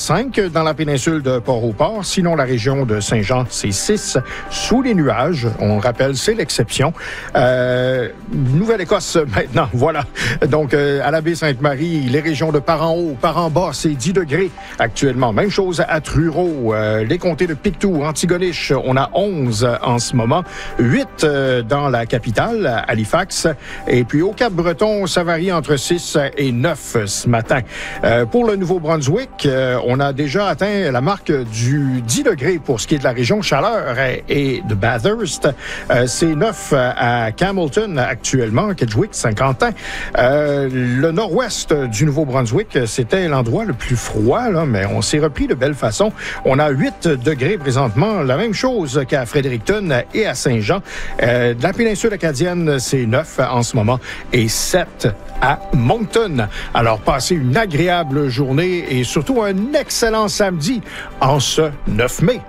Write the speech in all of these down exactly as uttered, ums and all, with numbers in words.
cinq dans la péninsule de Port-au-Port. Sinon, la région de Saint-Jean, c'est six sous les nuages. On rappelle, c'est l'exception. Euh, Nouvelle-Écosse, maintenant, voilà. Donc, euh, à la baie Sainte-Marie, les régions de Par-en-Haut, Par-en-Bas, c'est dix degrés actuellement. Même chose à Truro, euh, les comtés de Pictou, Antigonish, on a onze en ce moment. huit euh, dans la capitale, Halifax. Et puis, au Cap-Breton, ça varie entre six et neuf ce matin. Euh, pour le Nouveau-Brunswick, euh, on a déjà atteint la marque du dix degrés pour ce qui est de la région chaleur et de Bathurst. Euh, c'est neuf à Campbellton actuellement, Kedgewick, Saint-Quentin. Euh, le nord-ouest du Nouveau-Brunswick, c'était l'endroit le plus froid, là, mais on s'est repris de belle façon. On a huit degrés présentement, la même chose qu'à Fredericton et à Saint-Jean. Euh, de la péninsule acadienne, c'est neuf en ce moment et sept à Moncton. Alors, passez une agréable journée et surtout un excellent samedi en ce neuf mai.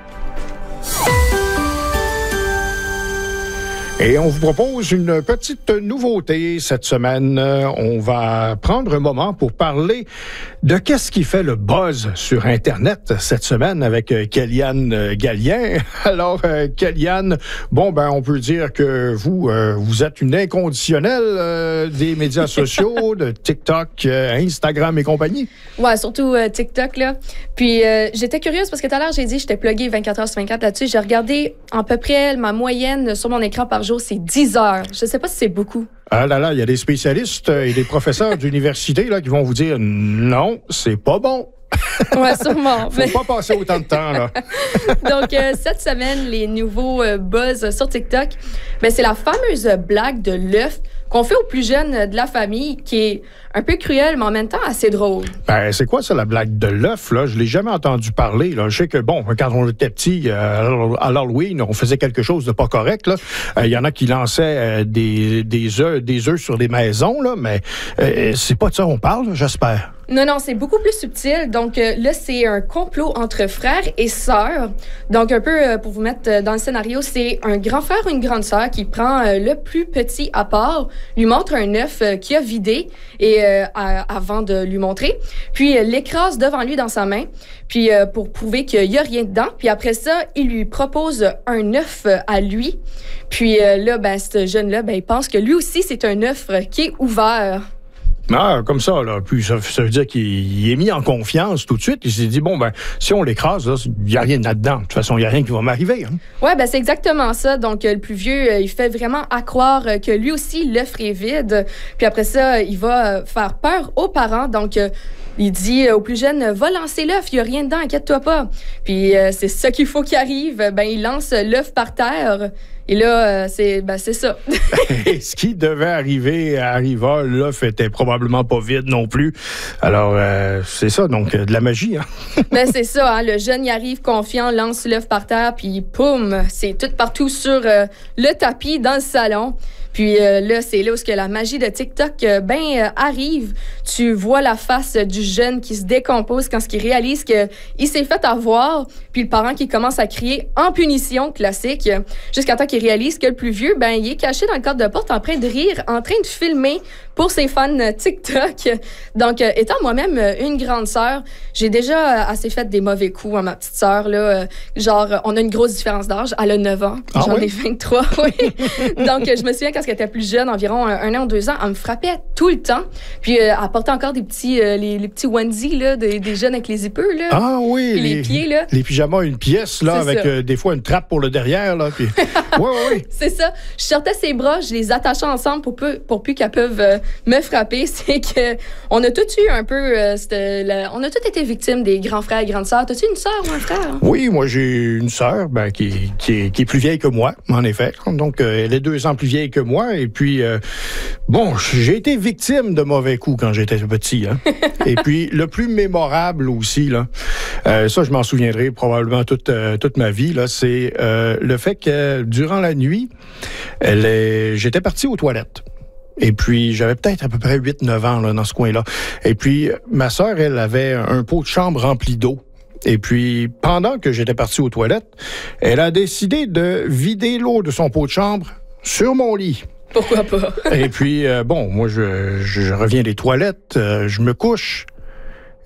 Et on vous propose une petite nouveauté cette semaine. On va prendre un moment pour parler de qu'est-ce qui fait le buzz sur Internet cette semaine avec Kellyanne Gallien. Alors, euh, Kellyanne, bon, ben, on peut dire que vous, euh, vous êtes une inconditionnelle euh, des médias sociaux, de TikTok, euh, Instagram et compagnie. Ouais, surtout euh, TikTok, là. Puis, euh, j'étais curieuse parce que tout à l'heure, j'ai dit que j'étais pluguée vingt-quatre heures sur vingt-quatre là-dessus. J'ai regardé à peu près ma moyenne sur mon écran par jour, c'est dix heures. Je ne sais pas si c'est beaucoup. Ah là là, il y a des spécialistes et des professeurs d'université là, qui vont vous dire non, c'est pas bon. Ouais, sûrement. Faut mais... pas passer autant de temps, là. Donc, euh, cette semaine, les nouveaux euh, buzz sur TikTok, ben, c'est la fameuse blague de l'œuf qu'on fait aux plus jeunes de la famille, qui est un peu cruelle, mais en même temps assez drôle. Ben, c'est quoi ça, la blague de l'œuf, là? Je l'ai jamais entendu parler, là. Je sais que, bon, quand on était petit, euh, à l'Halloween, on faisait quelque chose de pas correct, là. Il euh, y en a qui lançaient euh, des, des œufs, des œufs sur des maisons, là, mais euh, c'est pas de ça qu'on parle, j'espère. Non, non, c'est beaucoup plus subtil. Donc euh, là, c'est un complot entre frères et sœurs. Donc un peu, euh, pour vous mettre euh, dans le scénario, c'est un grand frère ou une grande sœur qui prend euh, le plus petit à part, lui montre un œuf euh, qu'il a vidé et, euh, à, avant de lui montrer, puis euh, l'écrase devant lui dans sa main, puis euh, pour prouver qu'il n'y a rien dedans. Puis après ça, il lui propose un œuf euh, à lui. Puis euh, là, ben, ce jeune-là, ben, il pense que lui aussi, c'est un œuf euh, qui est ouvert. Ah, comme ça, là. Puis ça, ça veut dire qu'il est mis en confiance tout de suite. Il s'est dit, bon, ben, si on l'écrase, il n'y a rien là-dedans. De toute façon, il n'y a rien qui va m'arriver. Hein? Oui, ben c'est exactement ça. Donc, euh, le plus vieux, euh, il fait vraiment à croire euh, que lui aussi, l'œuf est vide. Puis après ça, il va euh, faire peur aux parents. Donc, euh, il dit euh, aux plus jeunes, va lancer l'œuf, il n'y a rien dedans, inquiète-toi pas. Puis euh, c'est ça qu'il faut qu'il arrive. Ben, il lance l'œuf par terre. Et là, euh, c'est, ben, c'est ça. Et ce qui devait arriver arriva. L'œuf était probablement pas vide non plus. Alors, euh, c'est ça, donc, euh, de la magie. Hein? Ben, c'est ça, hein, le jeune y arrive confiant, lance l'œuf par terre, puis poum, c'est tout partout sur euh, le tapis dans le salon. Puis euh, là, c'est là où que la magie de TikTok euh, ben, euh, arrive. Tu vois la face du jeune qui se décompose quand il réalise qu'il s'est fait avoir. Puis le parent qui commence à crier en punition, classique, jusqu'à temps qu'il réalise que le plus vieux, ben, il est caché dans le cadre de porte en train de rire, en train de filmer pour ses fans TikTok. Donc, euh, étant moi-même une grande sœur, j'ai déjà euh, assez fait des mauvais coups à ma petite sœur. Là, euh, genre, on a une grosse différence d'âge. Elle a neuf ans. Ah, J'en oui? ai vingt-trois, oui. Donc, je me souviens quand elle était plus jeune, environ un, un an ou deux ans, elle me frappait tout le temps. Puis, euh, elle portait encore des petits, euh, les, les petits onesies, là, des, des jeunes avec les zippers, là. Ah oui. Puis les, les pieds, là. Les pyjamas, une pièce, là, C'est avec euh, des fois une trappe pour le derrière, là. Puis... oui, oui, oui. C'est ça. Je sortais ses bras, je les attachais ensemble pour, peu, pour plus qu'elles peuvent euh, me frapper. C'est que on a tous eu un peu... Euh, la, on a tous été victimes des grands frères et grandes sœurs. T'as-tu une sœur ou un frère? Hein? Oui, moi, j'ai une sœur ben, qui, qui, est, qui est plus vieille que moi, en effet. Donc, euh, elle est deux ans plus vieille que moi. Et puis, euh, bon, j'ai été victime de mauvais coups quand j'étais petit. Hein. Et puis, le plus mémorable aussi, là, euh, ça, je m'en souviendrai probablement toute, euh, toute ma vie, là, c'est euh, le fait que durant la nuit, elle est, j'étais parti aux toilettes. Et puis, j'avais peut-être à peu près huit neuf ans là, dans ce coin-là. Et puis, ma sœur, elle avait un pot de chambre rempli d'eau. Et puis, pendant que j'étais parti aux toilettes, elle a décidé de vider l'eau de son pot de chambre sur mon lit. Pourquoi pas? Et puis, euh, bon, moi, je, je reviens des toilettes, euh, je me couche.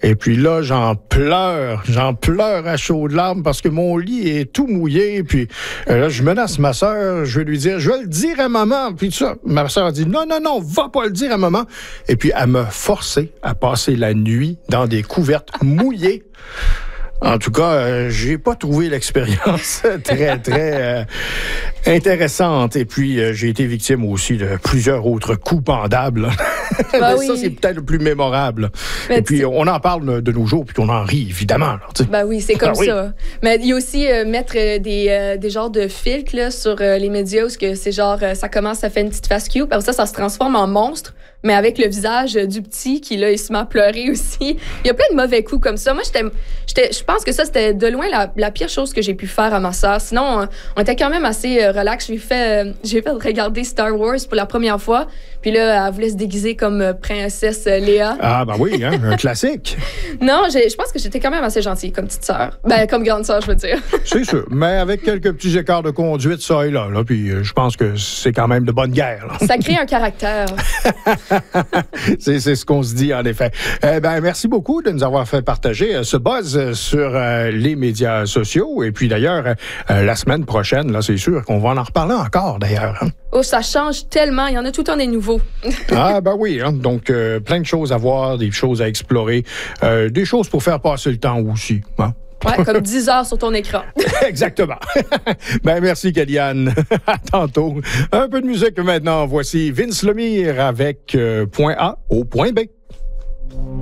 Et puis là, j'en pleure. J'en pleure à chaudes larmes parce que mon lit est tout mouillé. Puis euh, là, je menace ma sœur. Je vais lui dire, je vais le dire à maman. Puis tout ça. Ma sœur a dit, non, non, non, va pas le dire à maman. Et puis, elle m'a forcé à passer la nuit dans des couvertes mouillées. En tout cas, euh, j'ai pas trouvé l'expérience très, très euh, intéressante. Et puis, euh, j'ai été victime aussi de plusieurs autres coups pendables. Bah Mais oui. ça, c'est peut-être le plus mémorable. Mais Et puis, tu- on en parle de nos jours, puis on en rit, évidemment. Là, tu sais. Ben oui, c'est comme Ah oui. ça. Mais il y a aussi euh, mettre euh, des, euh, des genres de filtres là, sur euh, les médias où ce que c'est genre, euh, ça commence, ça fait une petite face cute, puis après ça, ça se transforme en monstre, mais avec le visage euh, du petit qui, là, il se met à pleurer aussi. Il y a plein de mauvais coups comme ça. Moi, j'étais, j'étais, je pense que ça, c'était de loin la, la pire chose que j'ai pu faire à ma sœur. Sinon, euh, on était quand même assez euh, relax. J'ai fait, euh, j'ai fait regarder Star Wars pour la première fois, puis là, elle voulait se déguiser comme euh, princesse euh, Léa. Ah, ben oui, hein, un classique. Non, j'ai- je pense que j'étais quand même assez gentille comme petite sœur. Ben, comme grande sœur, je veux dire. C'est sûr. Mais avec quelques petits écarts de conduite, ça et là. là puis euh, je pense que c'est quand même de bonne guerre. Là. Ça crée un caractère. c'est, c'est ce qu'on se dit, en effet. Eh ben, merci beaucoup de nous avoir fait partager euh, ce buzz euh, sur euh, les médias sociaux. Et puis, d'ailleurs, euh, la semaine prochaine, là, c'est sûr qu'on va en reparler encore, d'ailleurs. Hein. Oh, ça change tellement. Il y en a tout le temps des nouveaux. Ah, ben oui. Hein? Donc, euh, plein de choses à voir, des choses à explorer, euh, des choses pour faire passer le temps aussi. Hein? Ouais, comme dix heures sur ton écran. Exactement. Ben, merci, Kellyanne. À tantôt. Un peu de musique maintenant. Voici Vince Lemire avec euh, point A au point B.